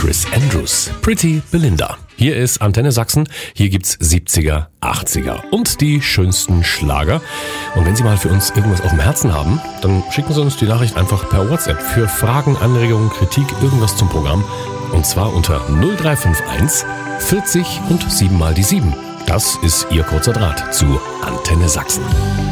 Chris Andrews, Pretty Belinda. Hier ist Antenne Sachsen, hier gibt's 70er, 80er und die schönsten Schlager. Und wenn Sie mal für uns irgendwas auf dem Herzen haben, dann schicken Sie uns die Nachricht einfach per WhatsApp für Fragen, Anregungen, Kritik, irgendwas zum Programm. Und zwar unter 0351 40 und 7 mal die 7. Das ist Ihr kurzer Draht zu Antenne Sachsen.